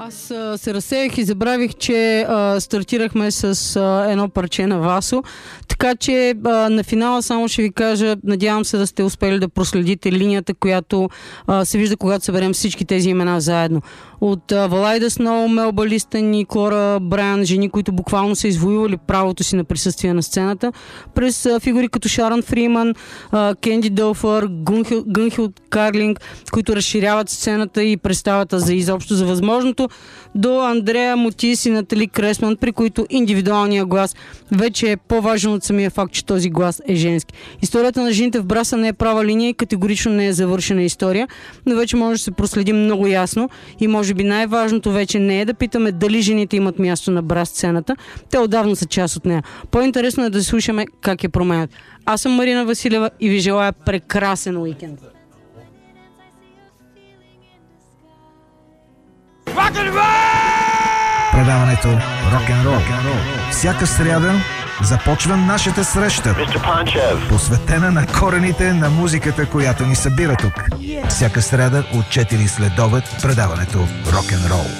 Аз се разсеях и забравих, че стартирахме с едно парче на Васо. Така че на финала само ще ви кажа, надявам се да сте успели да проследите линията, която се вижда, когато съберем всички тези имена заедно. От Валайда Сноу, Мелба Листън и Клора Брайан, жени, които буквално са извоювали правото си на присъствие на сцената, през фигури като Шарон Фриман, Кенди Дълфър, Гънхил Карлинг, които разширяват сцената и представата за изобщо за възможното, до Андрея Мотис и Натали Кресман, при които индивидуалният глас вече е по-важен от самия факт, че този глас е женски. Историята на жените в браса не е права линия и категорично не е завършена история, но вече може да се проследи много ясно и може би най-важното вече не е да питаме дали жените имат място на брас сцената, те отдавна са част от нея. По-интересно е да слушаме как я променят. Аз съм Марина Василева и ви желая прекрасен уикенд. Предаването Рок-н-рол. Всяка сряда започва нашата среща, посветена на корените на музиката, която ни събира тук. Всяка сряда от 4 следобед предаването Рок-н-рол.